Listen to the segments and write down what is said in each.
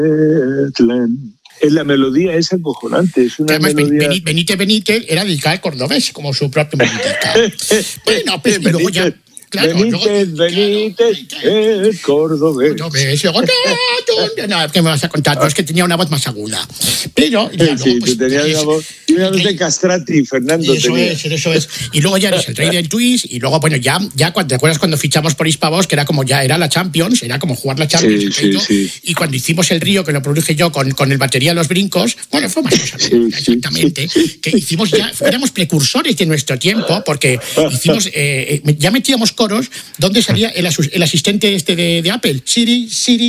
Es la melodía, es acojonante. Es una además, melodía... Benítez era del cordobés, como su propio Benítez. Bueno, pues, y luego ya... Claro, Benítez, el cordobés. Luego, no, ¿qué me vas a contar? No, es que tenía una voz más aguda. Pero, ya, sí, pues, tenía una voz de Castrati, Fernando. Eso es. Y luego ya eres el rey del twist. Y luego, bueno, ya ¿te acuerdas cuando fichamos por Hispavox? Que era como ya era la Champions, era como jugar la Champions. Sí. Y cuando hicimos el Río, que lo produje yo con el batería de los brincos, bueno, fue más cosa. Exactamente. Que hicimos ya, éramos precursores de nuestro tiempo, porque hicimos, ya metíamos coros donde salía el asistente de Apple. Siri.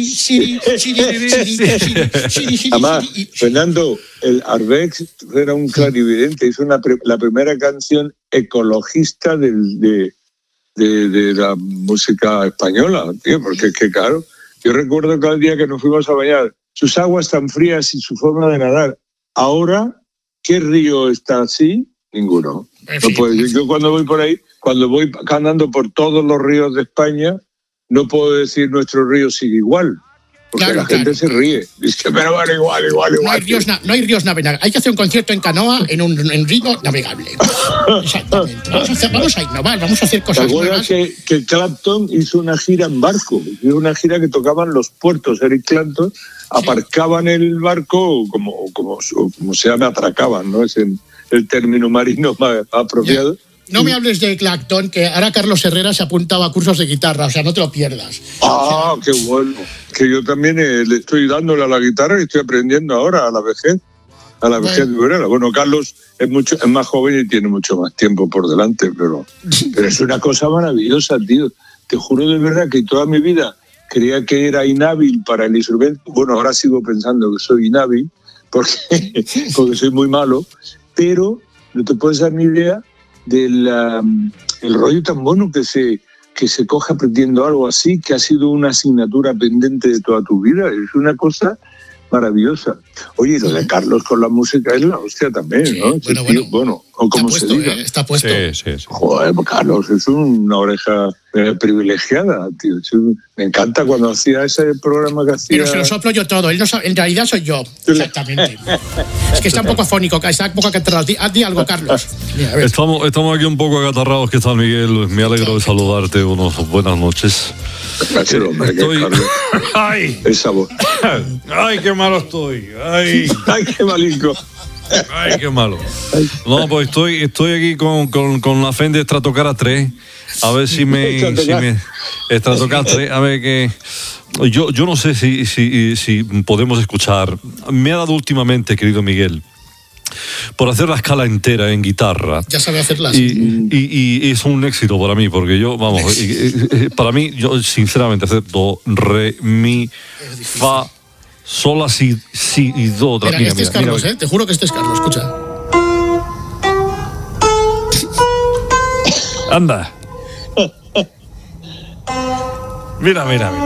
Además, Fernando, el Arbex era un clarividente, hizo la primera canción ecologista de la música española, tío, porque es que claro, yo recuerdo cada día que nos fuimos a bañar, sus aguas tan frías y su forma de nadar. Ahora, ¿qué río está así? Ninguno. No puedo decir. Yo cuando voy por ahí, cuando voy andando por todos los ríos de España, no puedo decir nuestro río sigue igual. Porque la gente se ríe. Dice, pero bueno, igual. No hay ríos navegables. Hay que hacer un concierto en canoa en un río navegable. Exactamente. Vamos a innovar, vamos a hacer cosas nuevas. ¿Te acuerdas que Clapton hizo una gira en barco? Hizo una gira que tocaban los puertos. Eric Clapton aparcaban el barco como se llama, atracaban, ¿no? Es el término marino más apropiado. No me hables de Clapton, que ahora Carlos Herrera se apuntaba a cursos de guitarra, o sea, no te lo pierdas. Qué bueno. Que yo también le estoy dándole a la guitarra y estoy aprendiendo ahora a la vejez. Bueno, Carlos es más joven y tiene mucho más tiempo por delante, pero es una cosa maravillosa, tío. Te juro de verdad que toda mi vida creía que era inhábil para el instrumento. Bueno, ahora sigo pensando que soy inhábil porque soy muy malo, pero no te puedes dar ni idea del el rollo tan bueno que se coge aprendiendo algo así, que ha sido una asignatura pendiente de toda tu vida. Es una cosa maravillosa. Oye, lo de Carlos con la música es la hostia también, ¿no? Bueno, o como se diga. Está puesto. Sí. Joder, Carlos es una oreja privilegiada, tío. Me encanta cuando hacía ese programa que hacía... Pero se lo soplo yo todo, él no sabe, en realidad soy yo. Exactamente. Es que está un poco afónico, está un poco acatarrado. Di algo, Carlos. Mira, estamos aquí un poco acatarrados. ¿Qué tal, Miguel? Me alegro de saludarte. Buenas noches. Gracias, hombre, Carlos. ¡Ay! Esa voz. ¡Ay, qué malo estoy! ¡Ay, qué malico! ¡Ay, qué malo! No, pues estoy aquí con la Fender Stratocaster 3. A ver si me Stratocaster 3. A ver que... Yo no sé si podemos escuchar. Me ha dado últimamente, querido Miguel, por hacer la escala entera en guitarra. Ya sabe hacerla. Y es un éxito para mí, porque para mí, yo sinceramente hacer do, re, mi, fa, sol, si y do. Mira, es Carlos, te juro que este es Carlos, escucha. Anda. Mira.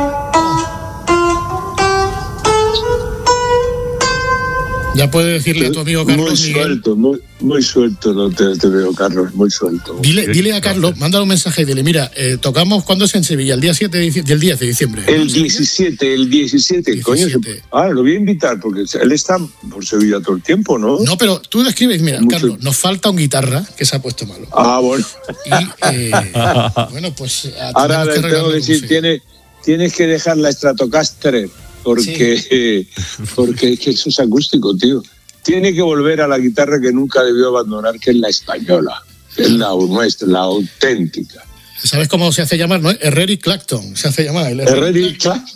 Ya puede decirle a tu amigo Carlos. Muy suelto, muy suelto te veo, Carlos, muy suelto. Dile a Carlos, mándale un mensaje y dile, mira, tocamos, ¿cuándo es en Sevilla? El día 7 del 10 de diciembre. El 17, coño. Lo voy a invitar, porque él está por Sevilla todo el tiempo, ¿no? No, pero tú le escribes, mira, Carlos, nos falta un guitarra que se ha puesto malo. Bueno. Y, bueno, pues... Ahora le tengo que decir, tienes que dejar la Stratocaster, porque es que eso es acústico, tío. Tiene que volver a la guitarra que nunca debió abandonar, que es la española, que es la nuestra, la auténtica. ¿Sabes cómo se hace llamar, no? Herrera Clapton, se hace llamar. Herrera Clapton.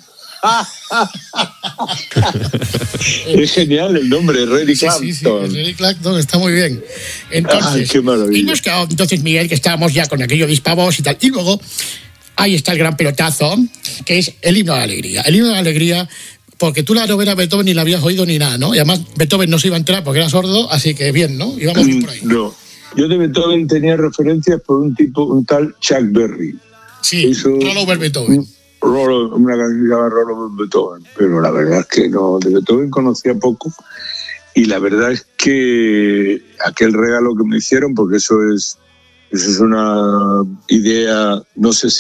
Es genial el nombre, Herrera Clapton. Sí, Herrera Clapton, está muy bien. Entonces, qué maravilla. Y nos quedó, entonces, Miguel, que estábamos ya con aquello de Hispavox y tal. Y luego, ahí está el gran pelotazo, que es el himno de la alegría. El himno de la alegría, porque tú la novela Beethoven ni la habías oído ni nada, ¿no? Y además Beethoven no se iba a enterar porque era sordo, así que bien, ¿no? Íbamos por ahí. No, yo de Beethoven tenía referencias por un tal Chuck Berry. Sí, Roll Over Beethoven. Una canción que se llama Roll Over Beethoven, pero la verdad es que no, de Beethoven conocía poco, y la verdad es que aquel regalo que me hicieron, porque eso es una idea, no sé si